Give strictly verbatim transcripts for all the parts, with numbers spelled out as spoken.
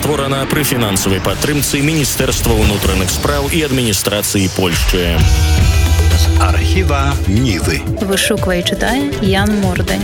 створана пры фінансавай падтрымцы Міністэрства ўнутраных спраў і адміністрацыі Польшчы. З архіва Нівы. Вышуквае і чытае Ян Мордань.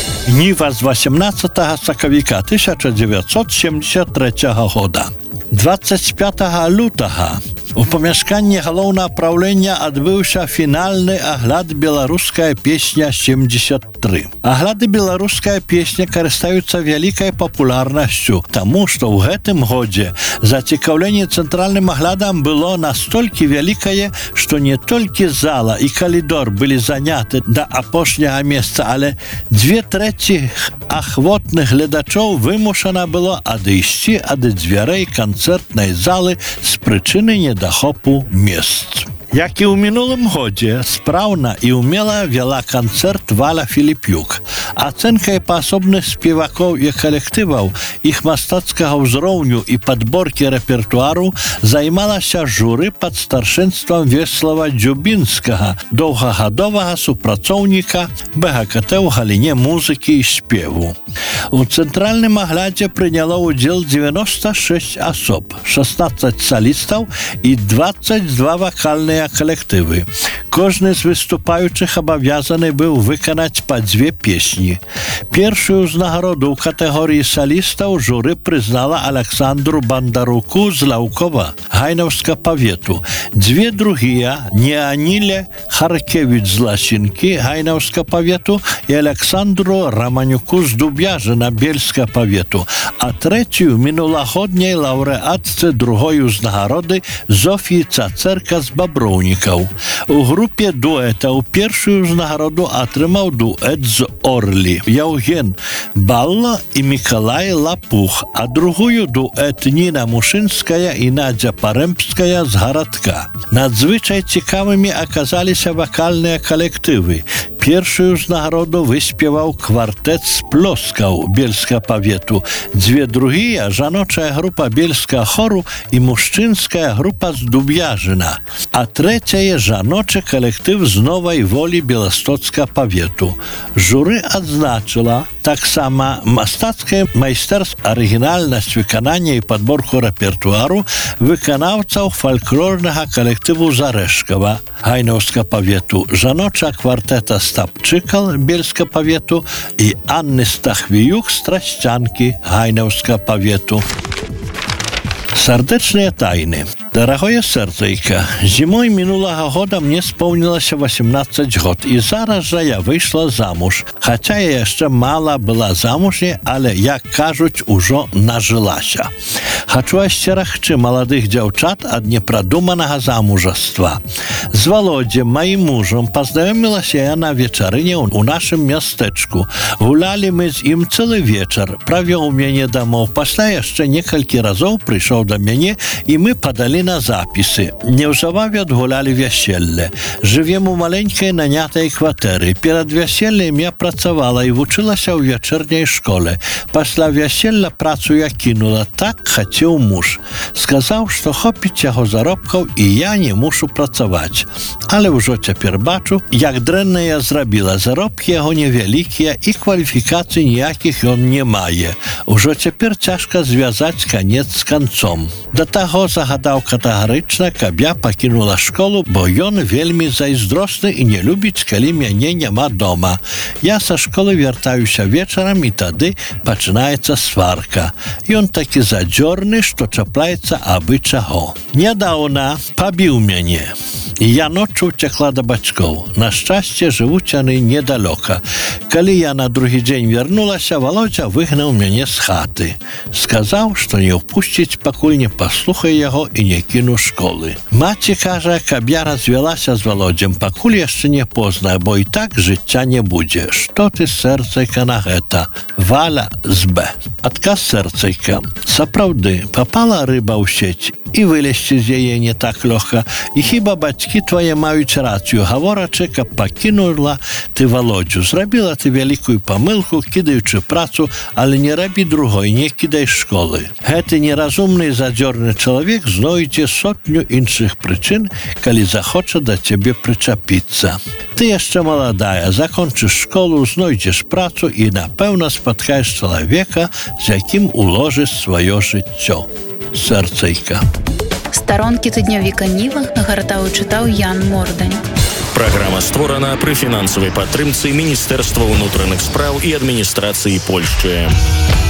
Ніва з васемнаццатага сакавіка тысяча дзевяцьсот сямдзесят трэцяга года. двадцать пятага лютага у памяшканні галоўнага праўлення адбыўся фінальны агляд «Беларуская песня семьдесят три». Агляды «Беларуская песня» карыстаюцца вялікай папулярнасцю, таму што ў гэтым годзе зацікаўленне цэнтральным аглядам было настолькі вялікае, што не толькі зала і калідор былі заняты да апошняга месца, але дзве трэці ахвотных гледачоў вымушана было адысці ад дзвярэй канцэртнай залы з прычыны недахопу месц. Як і ў мінулым годзе, спраўна і ўмела вяла канцэрт Валя Філіпюк. Ацэнкай паасобных спевакоў і калектываў, іх мастацкага ўзроўню і падборкі рэпертуару займалася журы пад старшынствам Веслава Дзюбінскага, доўгагадовага супрацоўніка бэ гэ ка тэ ў галіне музыкі і спеву. У цэнтральным аглядзе прыняло ўдзел дзевяноста шэсць асоб, шаснаццаць салістаў і дваццаць два вакальныя калектывы. Кожны з выступаючых абавязаны быў выканаць па дзве песні. Першую ўзнагароду ў катэгорыі салістаў журы прызнала Александру Бандаруку з Лаўкова, Гайнаўска павету. Дзве другія – Неаніле Харкевіч з Ласінкі, Гайнаўска павету, і Александру Раманюку з Дуб'яжына, Бельска павету, а трэцюю мінулагодняй лаўрэатцы другой узнагароды Зофіі Цацэрка з Баброўнікаў. У групе дуэтаў першую ўзнагароду атрымаў дуэт з Орлі Яўген Балла і Мікалай Лапух, а другую дуэт Ніна Мушынская і Надзя Парэмпская з гарадка. Надзвычай цікавымі аказаліся вакальныя калектывы. Першую ўзнагароду выспеваў квартэт з Плоскаў, Бельска павету. Дзве другія – жаночая група Бельска хору і мужчынская група з Дуб'яжына. А трэцяе – жаночы калектыв з Новай Волі Беластоцка павету. Журы адзначыла таксама мастацкае майстэрства, арыгінальнасць выканання і падборку рэпертуару выканаўцаў фальклорнага калектыву Зарэшкава, Гайнаўска павету, жаноча квартэта Стапчыкал, Бельска павету і Анны Стахвіюк з Трасцянкі, Гайнаўска павету. Сардэчныя тайны. Дарагое сэрцайка, зімой мінулага года мне споўнілася васемнаццаць год, і зараз жа я выйшла замуж. Хаця я яшчэ мала была замужняй, але, як кажуць, ужо нажылася. Хачу асцерагчы маладых дзяўчат ад непрадуманага замужаства. З Володзем, маім мужам, пазнаёмілася я на вечарыне ў нашым мястэчку. Гулялі мы з ім цэлы вечар, правёў мяне дамоў, пасля яшчэ некалькі разоў прыйшоў да мяне, і мы падалі на запісы. Неўзабаве адгулялі вяселле. Жывем у маленькай нанятай кватэры. Перад вяселлем я працавала і вучылася ў вячэрняй школе. Пасля вяселля працу я кінула, так хацеў муж. Сказаў, што хопіць яго заробкаў і я не мушу працаваць. Але ўжо цяпер бачу, як дрэнна я зрабіла. Заробкі яго невялікія і кваліфікацый ніякіх ён не мае. Ужо цяпер цяжка звязаць канец з канцом. Да таго загадаў катэгарычна, каб я пакінула школу, бо ён вельмі зайздросны і не любіць, калі мяне няма дома. Я са школы вяртаюся вечарам, і тады пачынаецца сварка. Ён такі задзёрны, што чапляецца абы чаго. Нядаўна пабіў мяне. І я ноччу уцякла да бацькоў. На шчасце, жывуць яны недалёка. Калі я на другі дзень вярнулася, Володзя выгнаў мяне з хаты. Сказаў, што не ўпусціць, пакуль не паслухае яго і не кіну школы. Маці кажа, каб я развялася з Володзем, пакуль яшчэ не позна, бо і так жыцця не будзе. Што ты, сэрцайка, на гэта? Валя з Б. Адказ сэрцайка. Сапраўды, папала рыба ў сеть, і вылезці з яе не так лёгка. І хіба бацькі твае маюць рацыю, гаворачы, каб пакінула ты Володзю. Зрабіла ты вялікую памылку, кідаючы працу, але не рабі другой, не кідай школы. Гэты неразумны задзёрны чалавек знойдзе знойдзе сотню іншых прычын, калі захоча да цябе прычапіцца. Ты яшчэ маладая, закончыш школу, знойдзеш працу і, напэўна, спаткаеш чалавека, з якім уложыш сваё жыццё. Сэрцайка. Старонкі тыднёвіка Ніва гартаў і чытаў Ян Мордань. Праграма створана пры фінансавай падтрымцы Міністэрства ўнутраных спраў і адміністрацыі Польшчы.